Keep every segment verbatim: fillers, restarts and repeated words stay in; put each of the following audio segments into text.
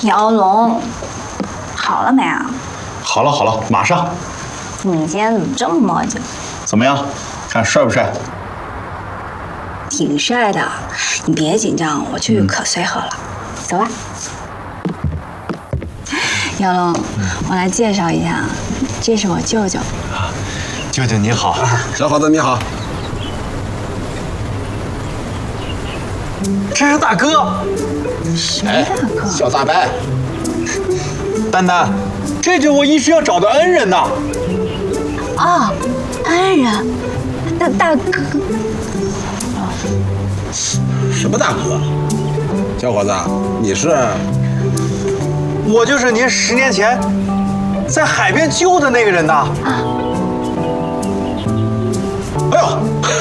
姚龙，好了没啊？ 好了好了，马上。 你今天怎么这么磨叽？ 怎么样？看帅不帅？ 挺帅的，你别紧张，我去可随和了。嗯、走吧。姚龙，我来介绍一下，这是我舅舅。 舅舅你好， 啊、小伙子你好。 这是大哥。 什么大哥？ 小大白。 丹丹，这就是我一直要找的恩人呐。 啊、哦，恩人，那大哥。 什么大哥？小伙子，你是？ 我就是您十年前在海边救的那个人呐。啊！ 哎呦，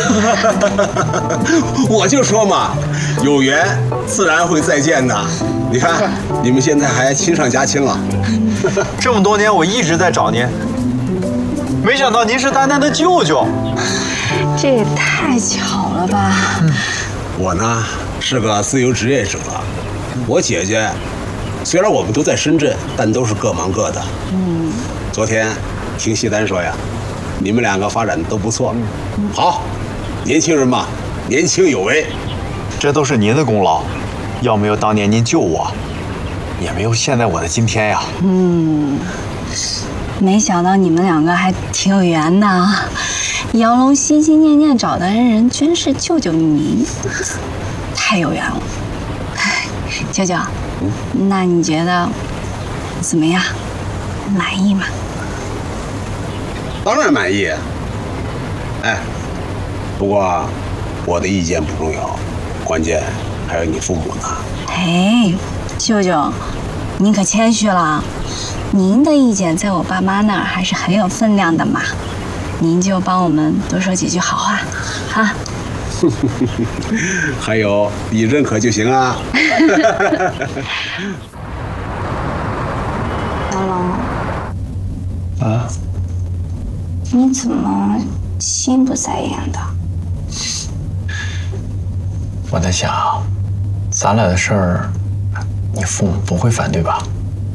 我就说嘛，有缘自然会再见的。你看，你们现在还亲上加亲了。 这么多年我一直在找您，没想到您是丹丹的舅舅。 这也太巧了吧！ 嗯、我呢是个自由职业者，我姐姐虽然我们都在深圳，但都是各忙各的。嗯，昨天听西单说呀，你们两个发展的都不错。嗯、好，年轻人嘛，年轻有为， 这都是您的功劳。要没有当年您救我，也没有现在我的今天呀。 嗯，没想到你们两个还挺有缘的。姚龙心心念念找的恩人，居然是舅舅您，太有缘了。舅舅，嗯、那你觉得怎么样？满意吗？ 当然满意。哎，不过我的意见不重要，关键还有你父母呢。 哎，舅舅，您可谦虚了。您的意见在我爸妈那儿还是很有分量的嘛。您就帮我们多说几句好话，啊。 还有，你认可就行啊。 姚龙， 啊？ 你怎么心不在焉的？ 我在想，咱俩的事儿，你父母不会反对吧？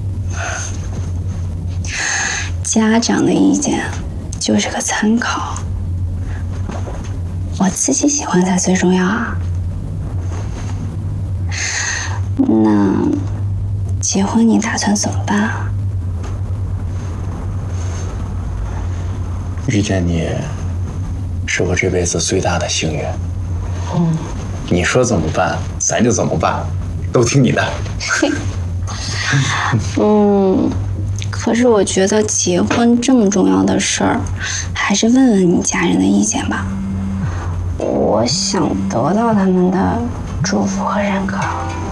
家长的意见就是个参考，我自己喜欢才最重要啊。那结婚你打算怎么办啊？ 遇见你，是我这辈子最大的幸运。嗯，你说怎么办，咱就怎么办，都听你的。 嗯，可是我觉得结婚这么重要的事儿，还是问问你家人的意见吧。我想得到他们的祝福和认可。